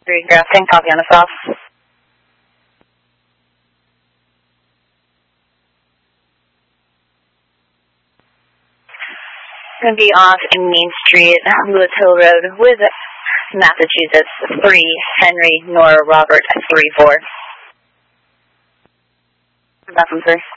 Grafting, copy on the south. Going to be off in Main Street, Lewis Hill Road with Massachusetts, 3 Henry Nora Robert 34. Nothing, sir.